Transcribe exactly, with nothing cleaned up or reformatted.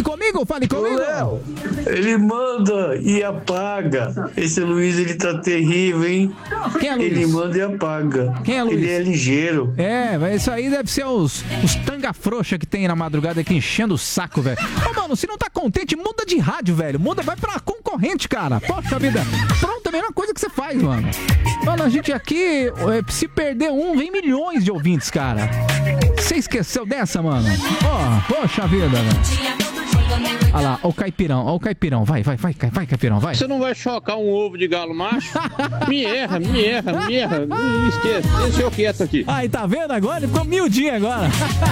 Fale comigo, fale comigo. Ô, Léo, ele manda e apaga. Esse Luiz, ele tá terrível, hein? Quem é Luiz? Ele manda e apaga. Quem é Luiz? Ele é ligeiro. É, mas isso aí deve ser os, os tanga frouxa que tem na madrugada aqui enchendo o saco, velho. Ô, mano, se não tá contente, muda de rádio, velho. Muda, vai pra concorrente, cara. Poxa vida. Pronto, a mesma coisa que você faz, mano. Mano, a gente aqui, se perder um, vem milhões de ouvintes, cara. Você esqueceu dessa, mano? Ó, oh, poxa vida, velho. Olha lá, ó o caipirão, ó o caipirão. Vai, vai, vai, vai, caipirão, vai. Você não vai chocar um ovo de galo macho? Me erra, me erra, me erra. Me esquece, deixa eu quieto aqui. Aí, tá vendo agora? Ele ficou miudinho agora.